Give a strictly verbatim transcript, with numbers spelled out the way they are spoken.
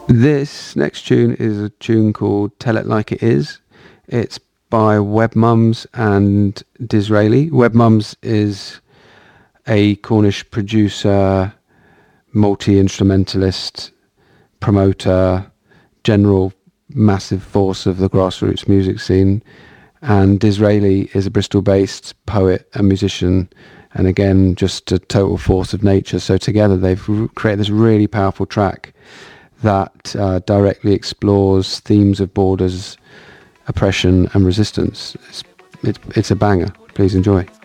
This next tune is a tune called Tell It Like It Is. It's by Web Mums and Disraeli. Web Mums is a Cornish producer, multi-instrumentalist, promoter, general massive force of the grassroots music scene. And Disraeli is a Bristol-based poet and musician, and again, just a total force of nature. So together they've created this really powerful track that uh, directly explores themes of borders, oppression and resistance. It's, it, it's a banger. Please enjoy.